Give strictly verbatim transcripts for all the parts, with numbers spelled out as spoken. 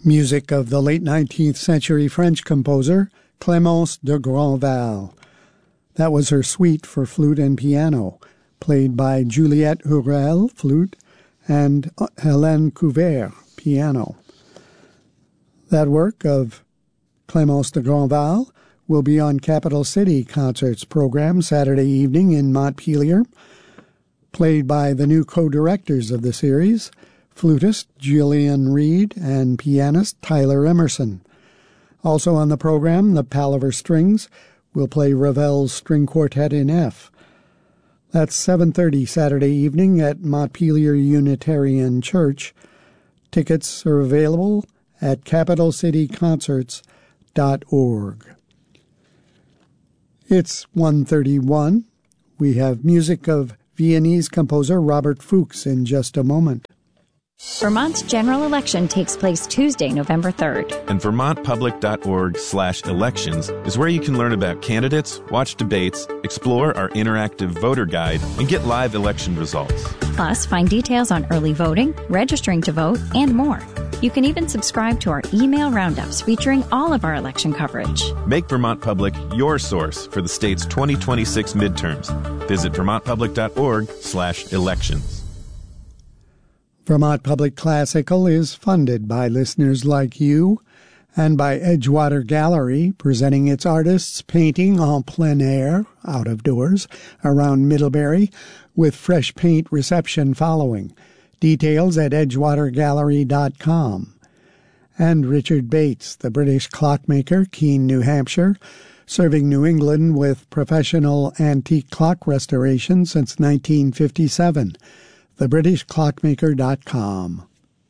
Music of the late nineteenth century French composer Clémence de Grandval. That was her suite for flute and piano, played by Juliette Hurel, flute, and Hélène Couvert, piano. That work of Clémence de Grandval will be on Capital City Concerts program Saturday evening in Montpelier, played by the new co-directors of the series, flutist Gillian Reed and pianist Tyler Emerson. Also on the program, the Palaver Strings will play Ravel's String Quartet in F. That's seven thirty Saturday evening at Montpelier Unitarian Church. Tickets are available at capital city concerts dot org. It's one thirty-one. We have music of Viennese composer Robert Fuchs in just a moment. Vermont's general election takes place Tuesday, November third. And vermont public dot org slash elections is where you can learn about candidates, watch debates, explore our interactive voter guide, and get live election results. Plus, find details on early voting, registering to vote, and more. You can even subscribe to our email roundups featuring all of our election coverage. Make Vermont Public your source for the state's twenty twenty-six midterms. Visit vermont public dot org slash elections. Vermont Public Classical is funded by listeners like you and by Edgewater Gallery, presenting its artists painting en plein air, out of doors, around Middlebury, with fresh paint reception following. Details at edgewater gallery dot com. And Richard Bates, the British clockmaker, Keene, New Hampshire, serving New England with professional antique clock restoration since nineteen fifty-seven. the british clockmaker dot com.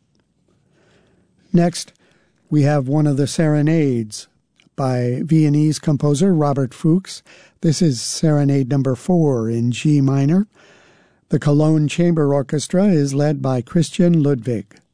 Next, we have one of the serenades by Viennese composer Robert Fuchs. This is Serenade number four in G minor. The Cologne Chamber Orchestra is led by Christian Ludwig.